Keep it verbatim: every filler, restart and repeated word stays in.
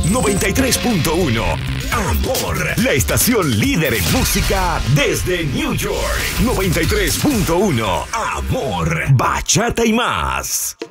noventa y tres punto uno. Amor, la estación líder en música desde New York. noventa y tres punto uno. Amor, bachata y más.